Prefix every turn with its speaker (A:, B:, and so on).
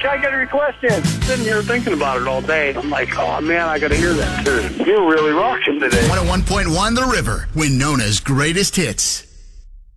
A: I got a request in. Sitting here thinking about it all day. I'm like, oh, man, I got to hear that tune. You're really rocking today.
B: 101.1 The River, Winona's greatest hits.